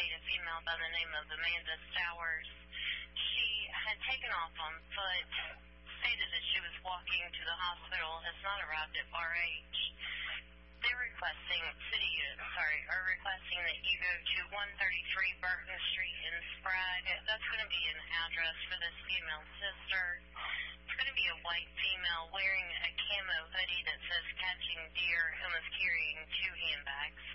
locate a female by the name of Amanda Stowers. She had taken off on foot, stated that she was walking to the hospital, has not arrived at Bar H. They're requesting that you go to 133 Burton Street in Sprague. That's going to be an address for this female sister. It's going to be a white female wearing a camo hoodie that says Catching Deer and was carrying 2 handbags.